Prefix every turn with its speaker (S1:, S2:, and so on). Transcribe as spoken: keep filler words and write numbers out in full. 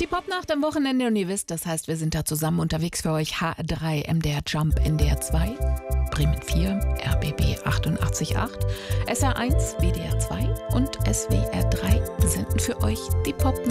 S1: Die Popnacht am Wochenende und ihr wisst, das heißt, wir sind da zusammen unterwegs für euch. H drei, M D R Jump, N D R zwei, Bremen vier, R B B achtundachtzig Komma acht, S R eins, W D R zwei und S W R drei senden für euch die Popnacht.